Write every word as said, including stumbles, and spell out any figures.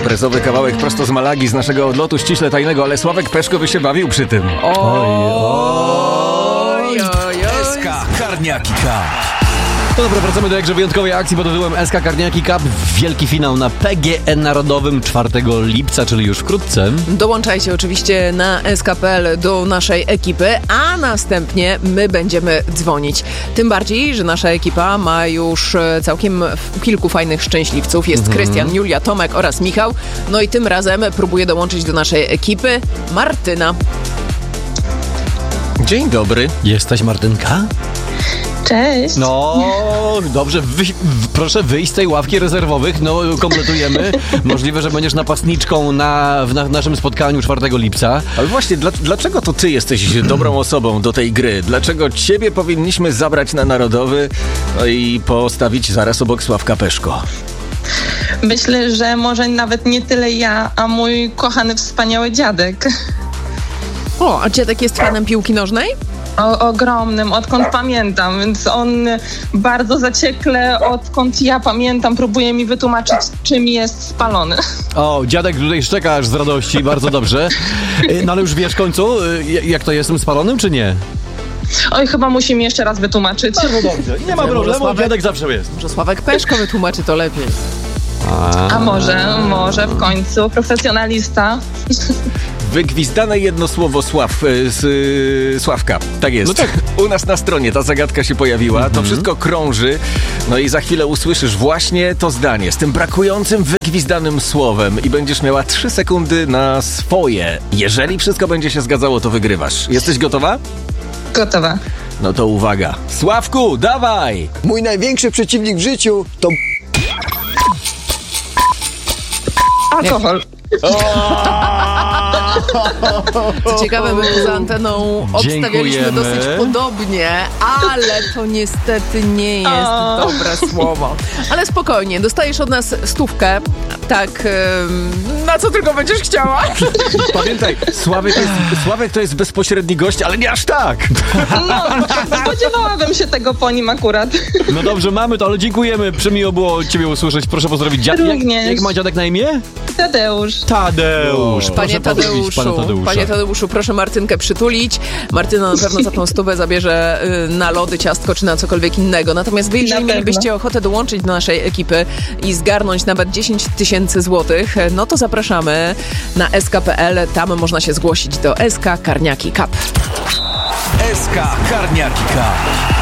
imprezowy kawałek prosto z Malagi, z naszego odlotu ściśle tajnego, ale Sławek Peszko by się bawił przy tym. Oj, oj, oj, S K Karniaki Cup. No dobra, wracamy do jakże wyjątkowej akcji pod tytułem S K Karniaki Cup. Wielki finał na P G E Narodowym czwartego lipca, czyli już wkrótce. Dołączajcie oczywiście na S K kropka P L do naszej ekipy, a następnie my będziemy dzwonić. Tym bardziej, że nasza ekipa ma już całkiem kilku fajnych szczęśliwców. Jest mhm. Krystian, Julia, Tomek oraz Michał. No i tym razem próbuje dołączyć do naszej ekipy Martyna. Dzień dobry. Jesteś Martynka? Cześć. No, dobrze, wy, proszę wyjść z tej ławki rezerwowych, no kompletujemy. Możliwe, że będziesz napastniczką na, w na, naszym spotkaniu czwartego lipca. Ale właśnie, dla, dlaczego to ty jesteś dobrą osobą do tej gry? Dlaczego ciebie powinniśmy zabrać na Narodowy, no i postawić zaraz obok Sławka Peszko? Myślę, że może nawet nie tyle ja, a mój kochany, wspaniały dziadek. O, a dziadek jest fanem piłki nożnej? O, ogromnym, odkąd pamiętam, więc on bardzo zaciekle, odkąd ja pamiętam, próbuje mi wytłumaczyć, czym jest spalony. O, dziadek tutaj szczeka aż z radości, bardzo dobrze. No ale już wiesz w końcu, jak to jestem spalonym, czy nie? Oj, chyba musi mi jeszcze raz wytłumaczyć. Bardzo dobrze, nie ma problemu, Sławek, dziadek zawsze jest. Może Sławek Peszko wytłumaczy to lepiej. A, A może, może w końcu, profesjonalista. Wygwizdane jedno słowo Sław, z y, Sławka. Tak jest. No tak. U nas na stronie ta zagadka się pojawiła. Mm-hmm. To wszystko krąży. No i za chwilę usłyszysz właśnie to zdanie z tym brakującym wygwizdanym słowem i będziesz miała trzy sekundy na swoje. Jeżeli wszystko będzie się zgadzało, to wygrywasz. Jesteś gotowa? Gotowa. No to uwaga. Sławku, dawaj! Mój największy przeciwnik w życiu to... Alkohol. Co ciekawe, my poza anteną obstawialiśmy Dziękujemy. dosyć podobnie, ale to niestety nie jest O. dobre słowo. Ale spokojnie, dostajesz od nas stówkę, tak, ym, na co tylko będziesz chciała. Pamiętaj, Sławek to, jest, Sławek to jest bezpośredni gość, ale nie aż tak. No, spodziewałabym się tego po nim akurat. No dobrze, mamy to, ale dziękujemy. Przemiło było ciebie usłyszeć. Proszę pozdrowić dziadek. Jak, Również. jak ma dziadek na imię? Tadeusz. Tadeusz. Proszę Panie pozdrowić Tadeuszu, pana Tadeusza. panie Tadeuszu, proszę Martynkę przytulić. Martyna na pewno za tą stówę zabierze y, na lody, ciastko czy na cokolwiek innego. Natomiast wy, jeżeli Na mielibyście pewno. ochotę dołączyć do naszej ekipy i zgarnąć nawet dziesięć tysięcy złotych, no to zapraszamy na S K kropka P L. Tam można się zgłosić do S K Karniaki Cup. S K Karniaki Cup.